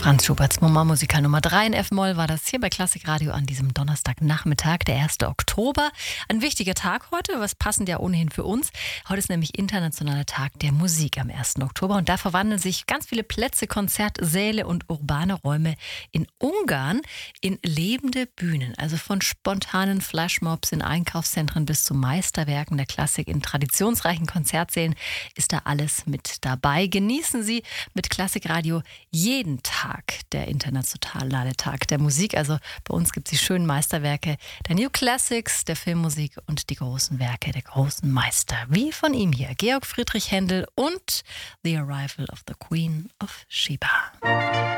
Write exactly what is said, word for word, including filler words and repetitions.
Franz Schuberts Mundharmonika Nummer drei in F-Moll war das hier bei Klassikradio an diesem Donnerstagnachmittag, der erste Oktober. Ein wichtiger Tag heute, was passend ja ohnehin für uns. Heute ist nämlich Internationaler Tag der Musik am ersten Oktober und da verwandeln sich ganz viele Plätze, Konzertsäle und urbane Räume in Ungarn in lebende Bühnen. Also von spontanen Flashmobs in Einkaufszentren bis zu Meisterwerken der Klassik in traditionsreichen Konzertsälen ist da alles mit dabei. Genießen Sie mit Klassikradio jeden Tag der internationale Tag der Musik. Also bei uns gibt es die schönen Meisterwerke der New Classics, der Filmmusik und die großen Werke der großen Meister. Wie von ihm hier, Georg Friedrich Händel und The Arrival of the Queen of Sheba.